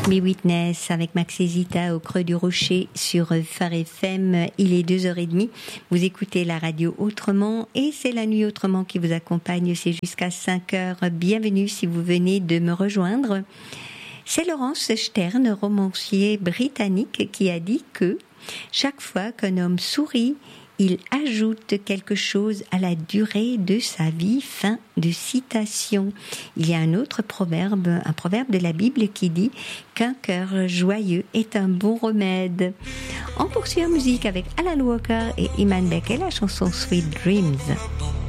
Me Witness avec Max et Zita au Creux du Rocher sur Phare FM. Il est 2h30. Vous écoutez la radio Autrement et c'est la nuit Autrement qui vous accompagne. C'est jusqu'à 5h. Bienvenue si vous venez de me rejoindre. C'est Laurence Stern, romancier britannique, qui a dit que chaque fois qu'un homme sourit, il ajoute quelque chose à la durée de sa vie. Fin de citation. Il y a un autre proverbe, un proverbe de la Bible qui dit qu'un cœur joyeux est un bon remède. On poursuit en musique avec Alan Walker et Iman Beck et la chanson Sweet Dreams.